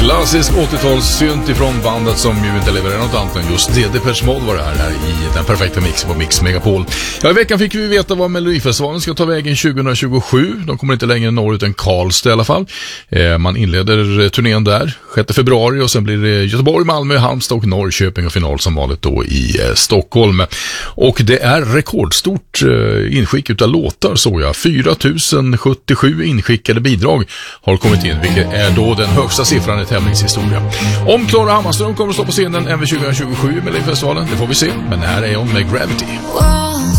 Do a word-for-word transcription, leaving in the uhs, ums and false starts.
Klassisk åttiotalssynt ifrån bandet som ju inte levererar något annat än just det. Depeche Mode var det här, här i den perfekta mixen på Mix Megapol. Ja, i veckan fick vi veta vad Melodifestivalen ska ta vägen tjugohundratjugosju. De kommer inte längre norrut än Karlstad i alla fall. Eh, man inleder turnén där sjätte februari och sen blir det Göteborg, Malmö, Halmstad och Norrköping och final som vanligt då i eh, Stockholm. Och det är rekordstort eh, inskick utav låtar, så jag. fyra tusen sjuttiosju inskickade bidrag har kommit in, vilket är då den högsta siffran i tävlingshistoria. Om Klara Hammarström kommer att stå på scenen även tjugohundratjugosju med Melodifestivalen, det får vi se. Men här är hon med Gravity.